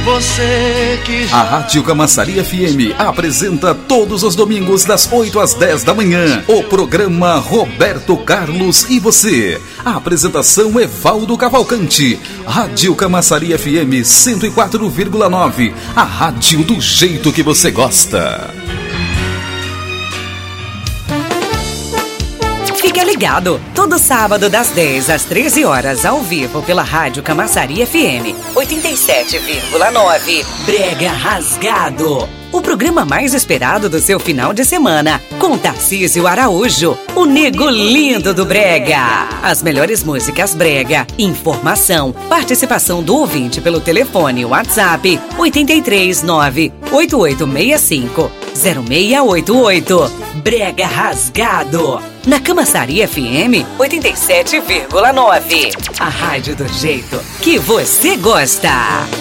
Você que já... A Rádio Camaçari FM apresenta todos os domingos das 8 às 10 da manhã o programa Roberto Carlos e Você. A apresentação Evaldo Cavalcante. Rádio Camaçari FM 104,9. A rádio do jeito que você gosta. Fica ligado, todo sábado das 10 às 13 horas, ao vivo pela Rádio Camaçari FM 87,9. Brega Rasgado, o programa mais esperado do seu final de semana, com Tarcísio Araújo, o nego lindo do Brega. As melhores músicas Brega, informação, participação do ouvinte pelo telefone WhatsApp 839-8865-0688. Brega Rasgado, na Camaçari FM 87,9. A rádio do jeito que você gosta.